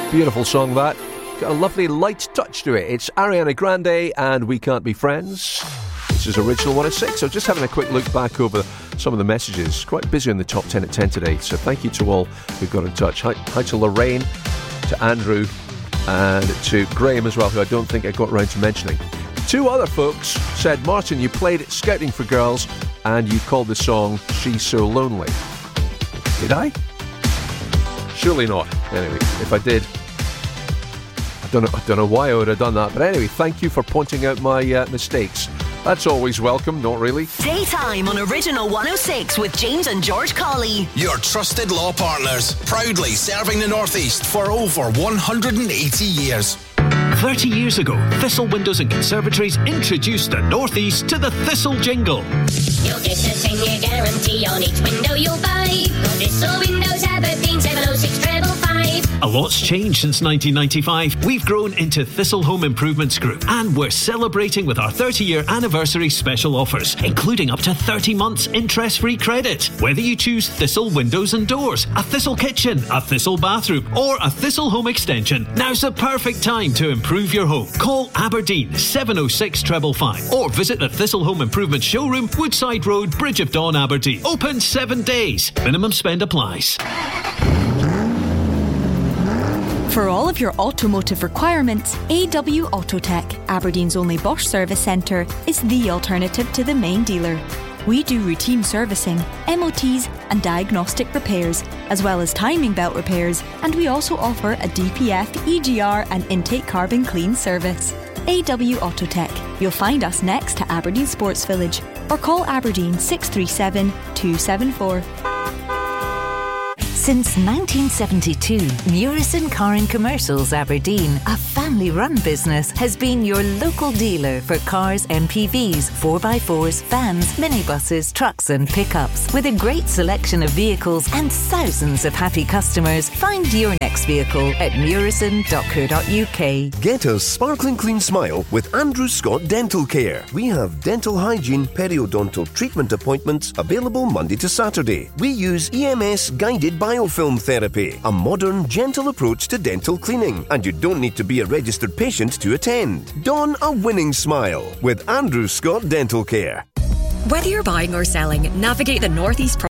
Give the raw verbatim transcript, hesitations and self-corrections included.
Beautiful song that. Got a lovely light touch to it. It's Ariana Grande and We Can't Be Friends. This is Original one oh six. So just having a quick look back over some of the messages. Quite busy on the top ten at ten today. So thank you to all who got in touch. Hi, hi to Lorraine, to Andrew, and to Graham as well, who I don't think I got around to mentioning. Two other folks said, Martin, you played Scouting for Girls and you called the song She's So Lonely. Did I? Surely not. Anyway, if I did, I don't know, I don't know why I would have done that. But anyway, thank you for pointing out my uh, mistakes. That's always welcome, not really. Daytime on Original one oh six with James and George Colley. Your trusted law partners, proudly serving the North East for over one hundred eighty years. thirty years ago, Thistle Windows and Conservatories introduced the North East to the Thistle Jingle. You'll get a ten-year guarantee on each window you'll buy. Go Thistle Windows, Aberdeen, seven oh six five five five. A lot's changed since nineteen ninety-five. We've grown into Thistle Home Improvements Group, and we're celebrating with our thirty-year anniversary special offers, including up to thirty months interest-free credit. Whether you choose Thistle Windows and Doors, a Thistle Kitchen, a Thistle Bathroom, or a Thistle Home Extension, now's the perfect time to improve your home. Call Aberdeen seven oh six five five five or visit the Thistle Home Improvements Showroom, Woodside Road, Bridge of Dawn, Aberdeen. Open seven days. Minimum spend applies. For all of your automotive requirements, A W Autotech, Aberdeen's only Bosch service centre, is the alternative to the main dealer. We do routine servicing, M O Ts and diagnostic repairs, as well as timing belt repairs, and we also offer a D P F, E G R and intake carbon clean service. A W Autotech. You'll find us next to Aberdeen Sports Village, or call Aberdeen six three seven, two seven four. Since nineteen seventy-two, Murison Car and Commercials Aberdeen, a family-run business, has been your local dealer for cars, M P Vs, four by fours, vans, minibuses, trucks and pickups. With a great selection of vehicles and thousands of happy customers, find your next vehicle at murison dot co dot uk. Get a sparkling clean smile with Andrew Scott Dental Care. We have dental hygiene, periodontal treatment appointments available Monday to Saturday. We use E M S guided biofilm therapy, a modern, gentle approach to dental cleaning, and you don't need to be a registered patient to attend. Don a winning smile with Andrew Scott Dental Care. Whether you're buying or selling, navigate the North East